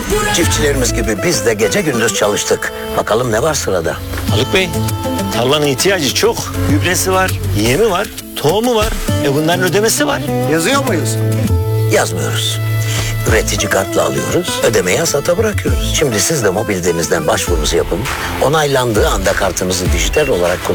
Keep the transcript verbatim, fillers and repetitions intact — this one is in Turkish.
Çiftçilerimiz gibi biz de gece gündüz çalıştık. Bakalım ne var sırada? Haluk Bey, tarlanın ihtiyacı çok. Gübresi var, yemi var, tohumu var. E bunların ödemesi var. Yazıyor muyuz? Yazmıyoruz. Üretici kartla alıyoruz, ödemeyi hasata bırakıyoruz. Şimdi siz de mobil denizden başvurunuzu yapın. Onaylandığı anda kartınızı dijital olarak